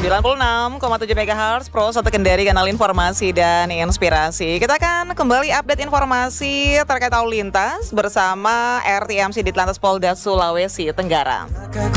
96,7 MHz Pro 1 Kendari, kanal informasi dan inspirasi. Kita akan kembali update informasi terkait lalu lintas bersama RTMC Ditlantas Polda Sulawesi Tenggara.